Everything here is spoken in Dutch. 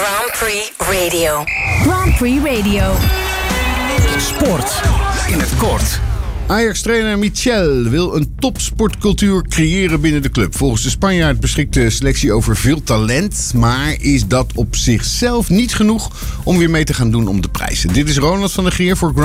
Grand Prix Radio. Grand Prix Radio. Sport in het kort. Ajax-trainer Michel wil een topsportcultuur creëren binnen de club. Volgens de Spanjaard beschikt de selectie over veel talent. Maar is dat op zichzelf niet genoeg om weer mee te gaan doen om de prijzen? Dit is Ronald van der Geer voor